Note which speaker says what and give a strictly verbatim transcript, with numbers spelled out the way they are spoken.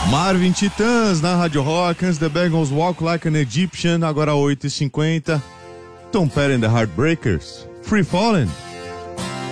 Speaker 1: Marvin Titãs na Rádio Rock, The Bengals Walk Like an Egyptian, agora oito e cinquenta. Tom Petty and the Heartbreakers, Free Fallin'.